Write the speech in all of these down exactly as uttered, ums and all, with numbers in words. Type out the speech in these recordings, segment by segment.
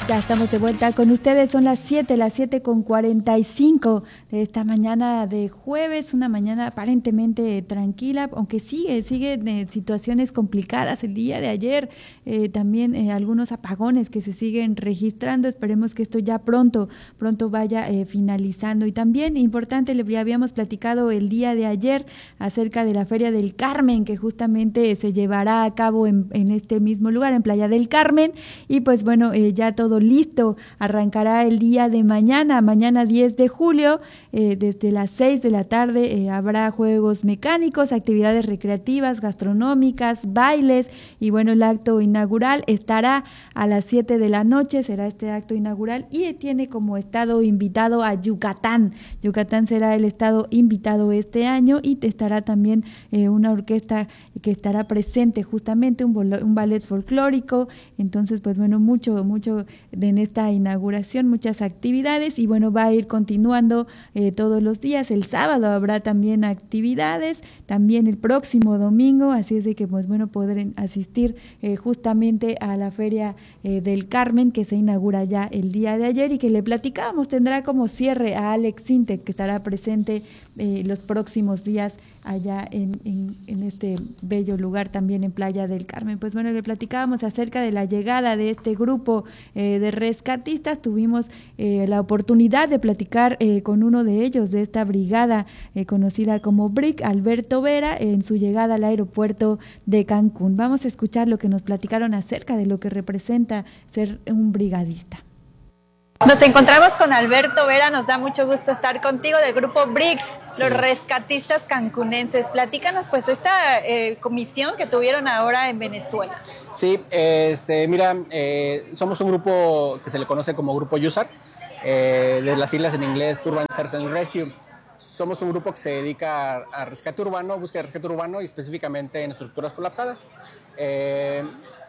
Ya estamos de vuelta con ustedes, son las siete, las siete con cuarenta y cinco de esta mañana de jueves, una mañana aparentemente tranquila, aunque sigue, siguen eh, situaciones complicadas el día de ayer, eh, también eh, algunos apagones que se siguen registrando, esperemos que esto ya pronto, pronto vaya eh, finalizando. Y también importante, le habíamos platicado el día de ayer acerca de la Feria del Carmen, que justamente se llevará a cabo en, en este mismo lugar, en Playa del Carmen, y pues bueno, eh, ya todo listo, arrancará el día de mañana, mañana diez de julio, eh, desde las seis de la tarde eh, habrá juegos mecánicos, actividades recreativas, gastronómicas, bailes, y bueno, el acto inaugural estará a las siete de la noche, será este acto inaugural, y tiene como estado invitado a Yucatán. Yucatán será el estado invitado este año, y estará también eh, una orquesta que estará presente justamente, un, un ballet folclórico. Entonces pues bueno, mucho, mucho de en esta inauguración, muchas actividades, y bueno, va a ir continuando eh, todos los días. El sábado habrá también actividades, también el próximo domingo, así es de que pues bueno, podrán asistir eh, justamente a la Feria eh, del Carmen, que se inaugura ya el día de ayer, y que le platicábamos, tendrá como cierre a Alex Sintek, que estará presente eh, los próximos días allá en, en, en este bello lugar, también en Playa del Carmen. Pues bueno, le platicábamos acerca de la llegada de este grupo eh, de rescatistas. Tuvimos eh, la oportunidad de platicar eh, con uno de ellos, de esta brigada eh, conocida como B R I C, Alberto Vera, en su llegada al aeropuerto de Cancún. Vamos a escuchar lo que nos platicaron acerca de lo que representa ser un brigadista. Nos encontramos con Alberto Vera, nos da mucho gusto estar contigo, del grupo B R I C, sí, los rescatistas cancunenses. Platícanos pues esta eh, comisión que tuvieron ahora en Venezuela. Sí, este, mira, eh, somos un grupo que se le conoce como Grupo U S A R, eh, de las siglas en inglés Urban Search and Rescue. Somos un grupo que se dedica a, a rescate urbano, búsqueda de rescate urbano, y específicamente en estructuras colapsadas. Eh,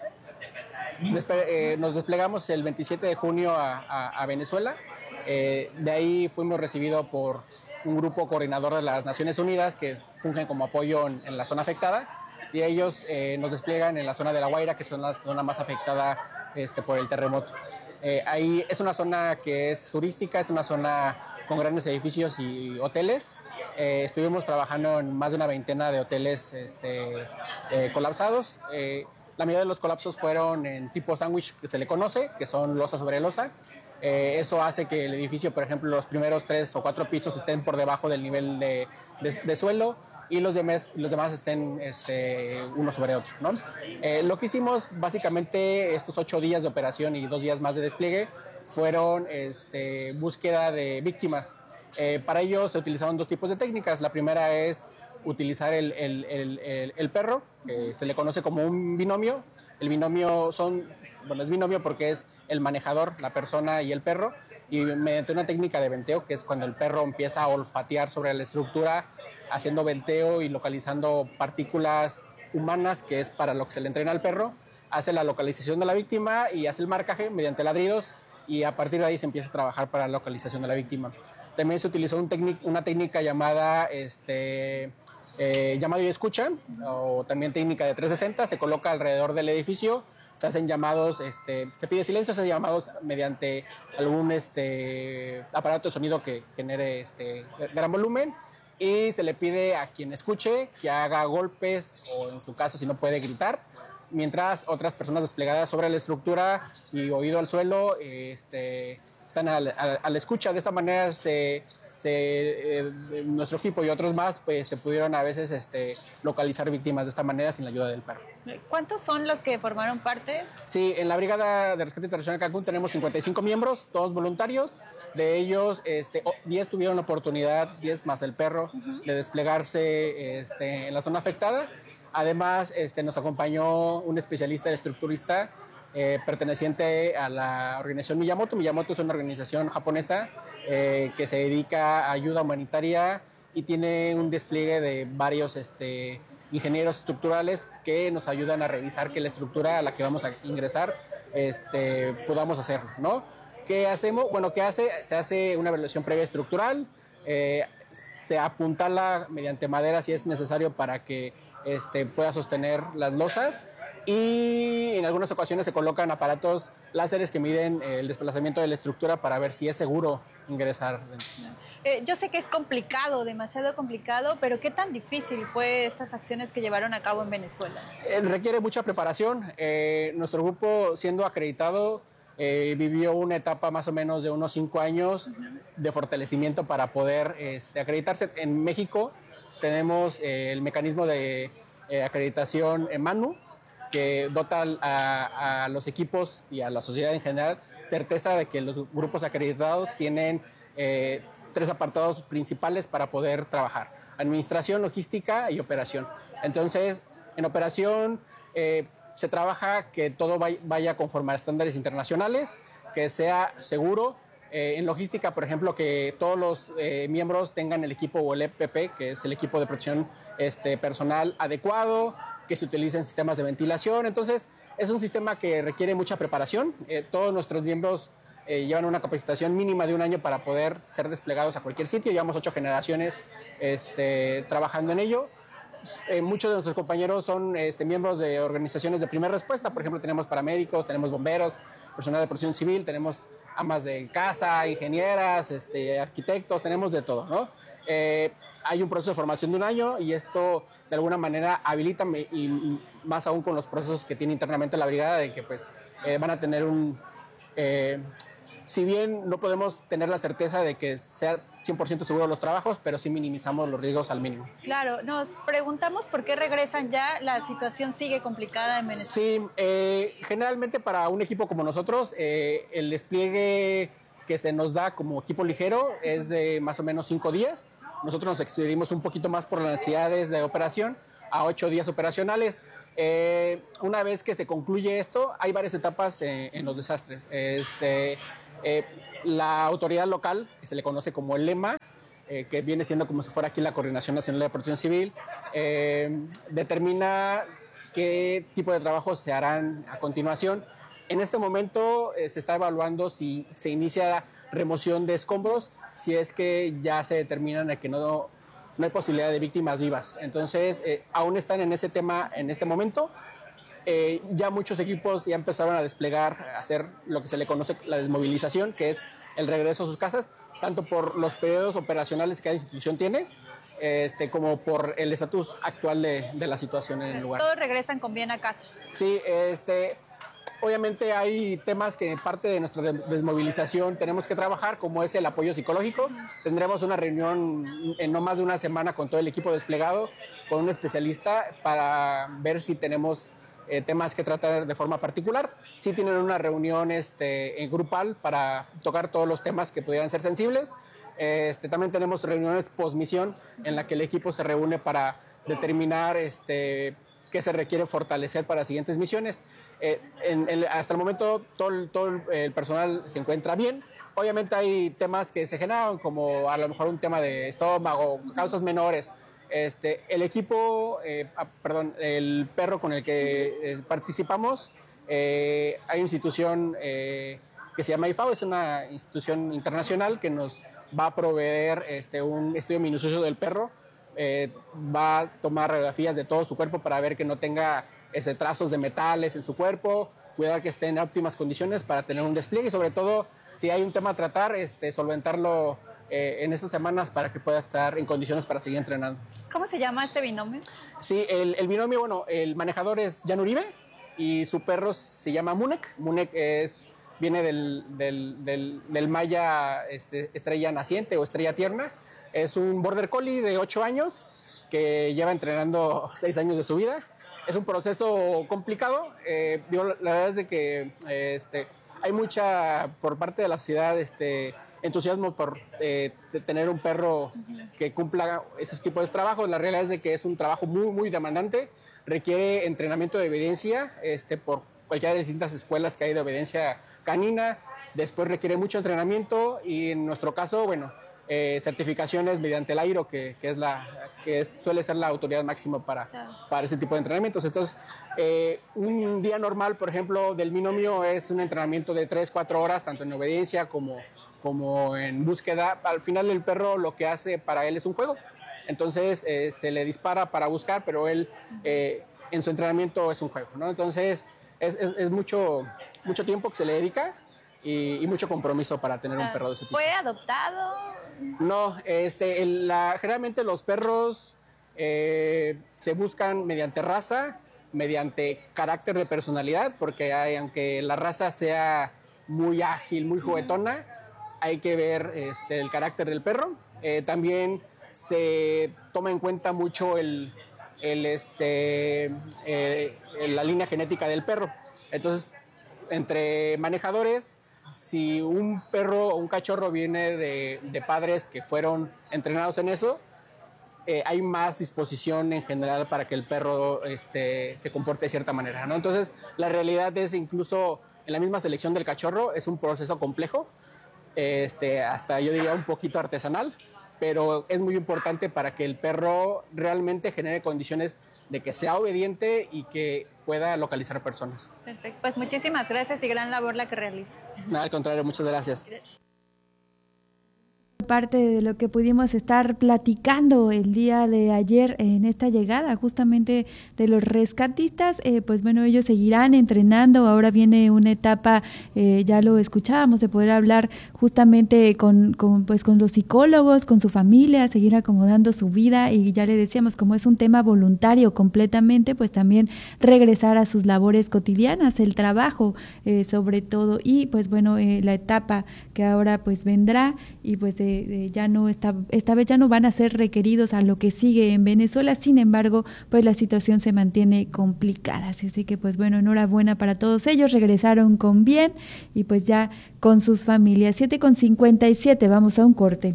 Despe- eh, nos desplegamos el veintisiete de junio a, a, a Venezuela. Eh, de ahí fuimos recibidos por un grupo coordinador de las Naciones Unidas que fungen como apoyo en, en la zona afectada, y ellos eh, nos despliegan en la zona de La Guaira, que es la zona más afectada este, por el terremoto. Eh, ahí es una zona que es turística, es una zona con grandes edificios y hoteles. Eh, estuvimos trabajando en más de una veintena de hoteles este, eh, colapsados. Eh, La mayoría de los colapsos fueron en tipo sándwich, que se le conoce, que son losa sobre losa. Eh, eso hace que el edificio, por ejemplo, los primeros tres o cuatro pisos estén por debajo del nivel de, de, de suelo, y los demás, los demás estén este, uno sobre otro, ¿no? Eh, lo que hicimos básicamente estos ocho días de operación y dos días más de despliegue fueron este, búsqueda de víctimas. Eh, para ello se utilizaron dos tipos de técnicas. La primera es utilizar el, el, el, el, el perro, que se le conoce como un binomio. El binomio son, bueno, es binomio porque es el manejador, la persona y el perro, y mediante una técnica de venteo, que es cuando el perro empieza a olfatear sobre la estructura, haciendo venteo y localizando partículas humanas, que es para lo que se le entrena al perro, hace la localización de la víctima y hace el marcaje mediante ladridos, y a partir de ahí se empieza a trabajar para la localización de la víctima. También se utilizó un técnic- una técnica llamada este, eh, llamado y escucha, o también técnica de trescientos sesenta. Se coloca alrededor del edificio, se hacen llamados, este, se pide silencio, se hacen llamados mediante algún este, aparato de sonido que genere este, gran volumen, y se le pide a quien escuche que haga golpes, o en su caso, si no puede, gritar, mientras otras personas desplegadas sobre la estructura y oído al suelo este, están a la, a, a la escucha. De esta manera se, se, eh, nuestro equipo y otros más pues, se pudieron a veces este, localizar víctimas de esta manera sin la ayuda del perro. ¿Cuántos son los que formaron parte? Sí, en la Brigada de Rescate Internacional Cancún tenemos cincuenta y cinco miembros, todos voluntarios. De ellos, este, diez tuvieron la oportunidad, diez más el perro, uh-huh, de desplegarse este, en la zona afectada. Además, este, nos acompañó un especialista, el estructurista, eh, perteneciente a la organización Miyamoto. Miyamoto es una organización japonesa eh, que se dedica a ayuda humanitaria y tiene un despliegue de varios este, ingenieros estructurales que nos ayudan a revisar que la estructura a la que vamos a ingresar este, podamos hacerlo, ¿no? ¿Qué hacemos? Bueno, ¿qué hace? Se hace una evaluación previa estructural, eh, se apuntala mediante madera si es necesario para que este, pueda sostener las losas, y en algunas ocasiones se colocan aparatos láseres que miden el desplazamiento de la estructura para ver si es seguro ingresar. Eh, yo sé que es complicado, demasiado complicado, pero ¿qué tan difícil fue estas acciones que llevaron a cabo en Venezuela? Eh, requiere mucha preparación. Eh, nuestro grupo, siendo acreditado, eh, vivió una etapa más o menos de unos cinco años uh-huh. de fortalecimiento para poder este, acreditarse. En México tenemos eh, el mecanismo de eh, acreditación en MANU, que dota a, a los equipos y a la sociedad en general certeza de que los grupos acreditados tienen eh, tres apartados principales para poder trabajar: administración, logística y operación. Entonces, en operación eh, se trabaja que todo vaya conforme a estándares internacionales, que sea seguro. Eh, en logística, por ejemplo, que todos los eh, miembros tengan el equipo o el E P P, que es el equipo de protección este, personal adecuado, que se utilicen sistemas de ventilación. Entonces, es un sistema que requiere mucha preparación. Eh, todos nuestros miembros eh, llevan una capacitación mínima de un año para poder ser desplegados a cualquier sitio. Llevamos ocho generaciones este, trabajando en ello. Eh, muchos de nuestros compañeros son este, miembros de organizaciones de primera respuesta. Por ejemplo, tenemos paramédicos, tenemos bomberos, personal de protección civil, tenemos amas de casa, ingenieras, este, arquitectos, tenemos de todo, ¿no? Eh, hay un proceso de formación de un año y esto de alguna manera habilita, y más aún con los procesos que tiene internamente la brigada, de que pues eh, van a tener un... Eh, si bien no podemos tener la certeza de que sea cien por ciento seguro los trabajos, pero sí minimizamos los riesgos al mínimo. Claro, nos preguntamos por qué regresan ya, la situación sigue complicada en Venezuela. Sí, eh, generalmente para un equipo como nosotros, eh, el despliegue que se nos da como equipo ligero es de más o menos cinco días. Nosotros nos excedimos un poquito más por las necesidades de operación a ocho días operacionales. Eh, una vez que se concluye esto, hay varias etapas eh, en los desastres. Este, eh, la autoridad local, que se le conoce como el LEMA, eh, que viene siendo como si fuera aquí la Coordinación Nacional de Protección Civil, eh, determina qué tipo de trabajos se harán a continuación. En este momento eh, se está evaluando si se inicia remoción de escombros, si es que ya se determinan que no, no hay posibilidad de víctimas vivas. Entonces, eh, aún están en ese tema en este momento. Eh, ya muchos equipos ya empezaron a desplegar, a hacer lo que se le conoce la desmovilización, que es el regreso a sus casas, tanto por los periodos operacionales que cada institución tiene, este, como por el estatus actual de, de la situación en el lugar. Todos regresan con bien a casa. Sí, este... Obviamente hay temas que parte de nuestra desmovilización tenemos que trabajar, como es el apoyo psicológico. Tendremos una reunión en no más de una semana con todo el equipo desplegado, con un especialista, para ver si tenemos eh, temas que tratar de forma particular. Sí tienen una reunión este, en grupal para tocar todos los temas que pudieran ser sensibles. Este, también tenemos reuniones post-misión en la que el equipo se reúne para determinar este, qué se requiere fortalecer para siguientes misiones. Eh, en, en, hasta el momento todo, el, todo el personal se encuentra bien. Obviamente hay temas que se generan, como a lo mejor un tema de estómago, causas menores. Este, el equipo, eh, ah, perdón, el perro con el que eh, participamos, eh, hay una institución eh, que se llama I F A O, es una institución internacional que nos va a proveer este, un estudio minucioso del perro. Eh, va a tomar radiografías de todo su cuerpo para ver que no tenga ese, trazos de metales en su cuerpo, cuidar que esté en óptimas condiciones para tener un despliegue, y sobre todo, si hay un tema a tratar, este, solventarlo eh, en estas semanas para que pueda estar en condiciones para seguir entrenando. ¿Cómo se llama este binomio? Sí, el, el binomio, bueno, el manejador es Jan Uribe y su perro se llama Munek. Munek es, viene del, del, del, del maya este, estrella naciente o estrella tierna. Es un border collie de ocho años que lleva entrenando seis años de su vida. Es un proceso complicado. Eh, yo, la verdad es de que eh, este, hay mucha, por parte de la sociedad, este, entusiasmo por eh, tener un perro que cumpla esos tipos de trabajos. La realidad es de que es un trabajo muy, muy demandante. Requiere entrenamiento de obediencia este, por cualquiera de las distintas escuelas que hay de obediencia canina. Después requiere mucho entrenamiento y en nuestro caso, bueno, Eh, certificaciones mediante el A I R O, que, que, es la, que es, suele ser la autoridad máxima para, claro. para ese tipo de entrenamientos. Entonces, eh, un día normal, por ejemplo, del binomio es un entrenamiento de tres, cuatro horas, tanto en obediencia como, como en búsqueda. Al final, el perro lo que hace para él es un juego. Entonces, eh, se le dispara para buscar, pero él eh, en su entrenamiento es un juego, ¿no? Entonces es, es, es mucho, mucho tiempo que se le dedica y, y mucho compromiso para tener un perro de ese tipo. ¿Fue adoptado? No, este, el, la, generalmente los perros eh, se buscan mediante raza, mediante carácter de personalidad, porque hay, aunque la raza sea muy ágil, muy juguetona, hay que ver este, el carácter del perro. Eh, también se toma en cuenta mucho el, el, este, eh, la línea genética del perro. Entonces, entre manejadores, si un perro o un cachorro viene de, de padres que fueron entrenados en eso, eh, hay más disposición en general para que el perro este, se comporte de cierta manera, ¿no? Entonces, la realidad es incluso en la misma selección del cachorro, es un proceso complejo, este, hasta yo diría un poquito artesanal, pero es muy importante para que el perro realmente genere condiciones de que sea obediente y que pueda localizar personas. Perfecto, pues muchísimas gracias y gran labor la que realiza. Nada, al contrario, muchas gracias. Parte de lo que pudimos estar platicando el día de ayer en esta llegada justamente de los rescatistas, eh, pues bueno, ellos seguirán entrenando. Ahora viene una etapa, eh, ya lo escuchábamos, de poder hablar justamente con, con, pues con los psicólogos, con su familia, seguir acomodando su vida, y ya le decíamos, como es un tema voluntario completamente, pues también regresar a sus labores cotidianas, el trabajo eh, sobre todo, y pues bueno, eh, la etapa que ahora pues vendrá, y pues de De, ya no esta, esta vez ya no van a ser requeridos a lo que sigue en Venezuela. Sin embargo, pues la situación se mantiene complicada, así que pues bueno, enhorabuena para todos ellos, regresaron con bien y pues ya con sus familias. Siete con cincuenta y siete, vamos a un corte.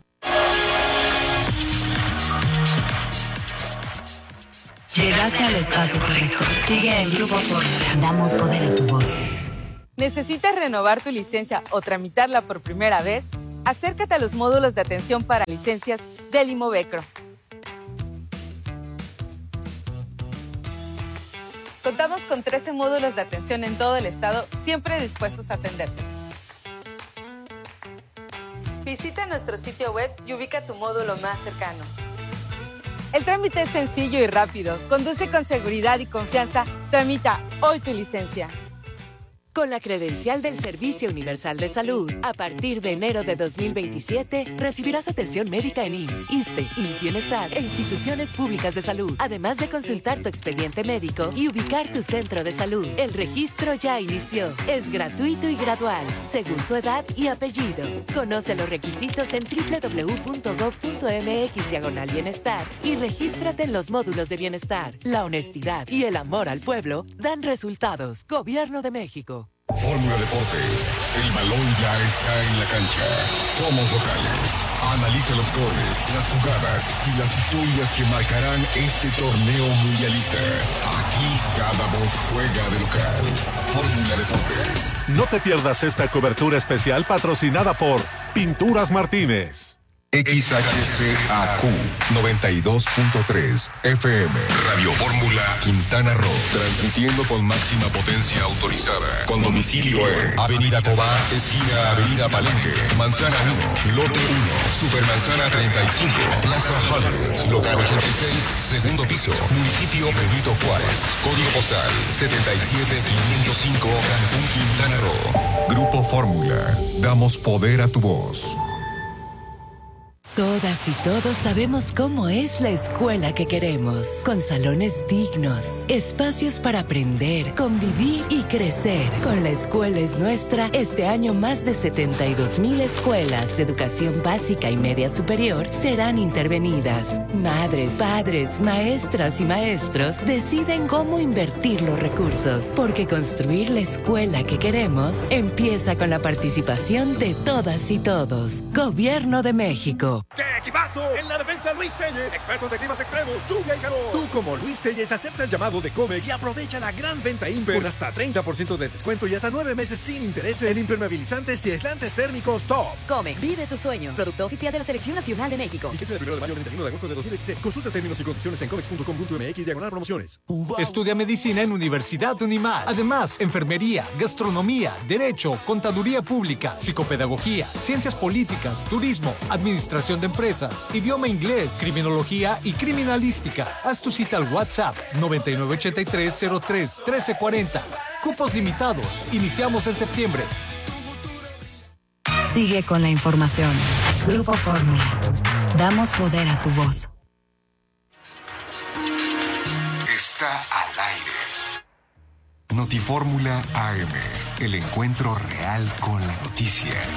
Llegaste al espacio correcto. Sigue el Grupo Fórmula. Damos poder a tu voz. ¿Necesitas renovar tu licencia o tramitarla por primera vez? Acércate a los módulos de atención para licencias del Imovecro. Contamos con trece módulos de atención en todo el estado, siempre dispuestos a atenderte. Visita nuestro sitio web y ubica tu módulo más cercano. El trámite es sencillo y rápido. Conduce con seguridad y confianza. Tramita hoy tu licencia. Con la credencial del Servicio Universal de Salud, a partir de enero de dos mil veintisiete, recibirás atención médica en I M S S, ISSSTE, I M S S Bienestar e instituciones públicas de salud, además de consultar tu expediente médico y ubicar tu centro de salud. El registro ya inició. Es gratuito y gradual, según tu edad y apellido. Conoce los requisitos en doble u doble u doble u punto gob punto eme equis diagonal bienestar y regístrate en los módulos de bienestar. La honestidad y el amor al pueblo dan resultados. Gobierno de México. Fórmula Deportes, el balón ya está en la cancha. Somos locales. Analiza los goles, las jugadas y las historias que marcarán este torneo mundialista. Aquí cada voz juega de local. Fórmula Deportes. No te pierdas esta cobertura especial patrocinada por Pinturas Martínez. X H C A Q noventa y dos punto tres F M. Radio Fórmula Quintana Roo. Transmitiendo con máxima potencia autorizada. Con domicilio en Avenida Cobá, esquina Avenida Palenque, Manzana uno, Lote uno, Supermanzana treinta y cinco, Plaza Hollywood, Local ochenta y seis, segundo piso, Municipio Benito Juárez. Código postal setenta y siete quinientos cinco, Cancún, Quintana Roo. Grupo Fórmula. Damos poder a tu voz. Todas y todos sabemos cómo es la escuela que queremos, con salones dignos, espacios para aprender, convivir y crecer. Con La Escuela es Nuestra, este año más de setenta y dos mil escuelas de educación básica y media superior serán intervenidas. Madres, padres, maestras y maestros deciden cómo invertir los recursos, porque construir la escuela que queremos empieza con la participación de todas y todos. Gobierno de México. ¡Qué equipazo! En la defensa, Luis Telles, experto de climas extremos, lluvia y calor. Tú, como Luis Telles, acepta el llamado de Comex y aprovecha la gran venta Imper con hasta treinta por ciento de descuento y hasta nueve meses sin intereses en impermeabilizantes y aislantes térmicos top. Comex, vive tus sueños. Producto oficial de la Selección Nacional de México. Fíjese del primero de mayo al treinta y uno de agosto de dos mil dieciséis. Consulta términos y condiciones en comex punto com punto eme equis diagonal promociones. Estudia medicina en Universidad Unimar. Además, enfermería, gastronomía, derecho, contaduría pública, psicopedagogía, ciencias políticas, turismo, administración de empresas, empresas, idioma inglés, criminología y criminalística. Haz tu cita al WhatsApp noventa y nueve ochenta y tres cero tres trece cuarenta. Cupos limitados. Iniciamos en septiembre. Sigue con la información. Grupo Fórmula. Damos poder a tu voz. Está al aire. Notifórmula A M. El encuentro real con la noticia.